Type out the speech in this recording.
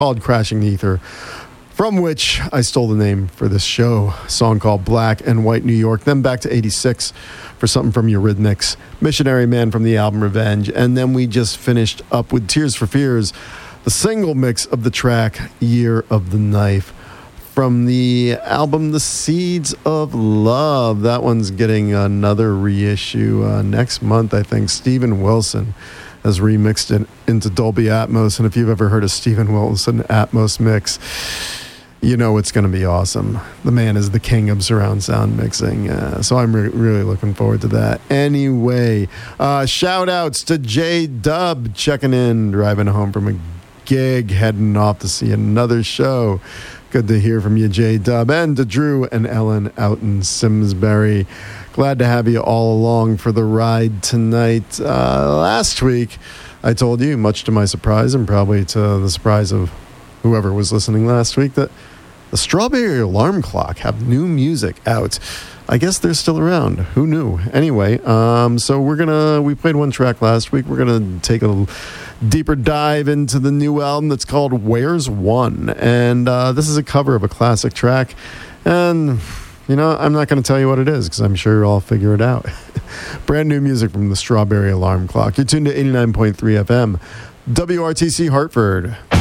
called Crashing the Ether, from which I stole the name for this show, a song called Black and White New York. Then back to 86 for something from Eurythmics, Missionary Man from the album Revenge. And then we just finished up with Tears for Fears, the single mix of the track Year of the Knife from the album The Seeds of Love. That one's getting another reissue next month, I think. Steven Wilson has remixed it into Dolby Atmos, and if you've ever heard a Steven Wilson Atmos mix, you know it's going to be awesome. The man is the king of surround sound mixing, so I'm really looking forward to that. Anyway, shout outs to J-Dub checking in, driving home from a gig, heading off to see another show. Good to hear from you, J-Dub, and to Drew and Ellen out in Simsbury. Glad to have you all along for the ride tonight. Last week, I told you, much to my surprise, and probably to the surprise of whoever was listening last week, that the Strawberry Alarm Clock have new music out. I guess they're still around. Who knew? Anyway, so we played one track last week. We're going to take a deeper dive into the new album that's called Where's One? And this is a cover of a classic track. And, you know, I'm not going to tell you what it is because I'm sure you'll all figure it out. Brand new music from the Strawberry Alarm Clock. You're tuned to 89.3 FM, WRTC Hartford.